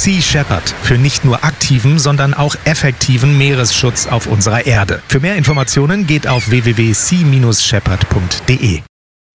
Sea Shepherd für nicht nur aktiven, sondern auch effektiven Meeresschutz auf unserer Erde. Für mehr Informationen geht auf www.sea-shepherd.de.